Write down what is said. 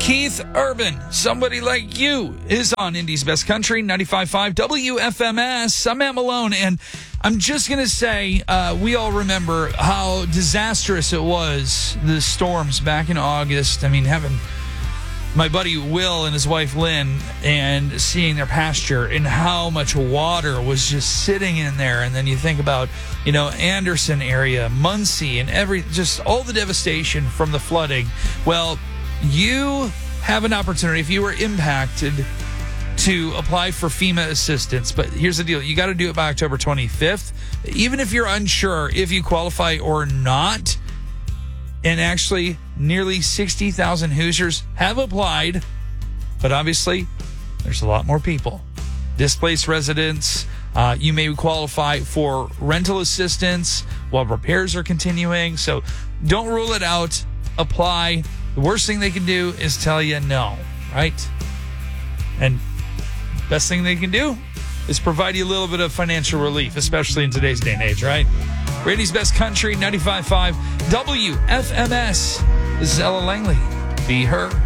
Keith Urban, Somebody Like You, is on Indy's Best Country, 95.5 WFMS. I'm Matt Malone, and I'm just going to say we all remember how disastrous it was, the storms back in August. I mean, having my buddy Will and his wife Lynn and seeing their pasture and how much water was just sitting in there. And then you think about, Anderson area, Muncie, and just all the devastation from the flooding. Well, you have an opportunity, if you were impacted, to apply for FEMA assistance. But here's the deal. You got to do it by October 25th. Even if you're unsure if you qualify or not, and actually nearly 60,000 Hoosiers have applied, but obviously there's a lot more people. Displaced residents, you may qualify for rental assistance while repairs are continuing. So don't rule it out. Apply. The worst thing they can do is tell you no, right? And best thing they can do is provide you a little bit of financial relief, especially in today's day and age, right? Brady's Best Country, 95.5 WFMS. This is Ella Langley. Be her.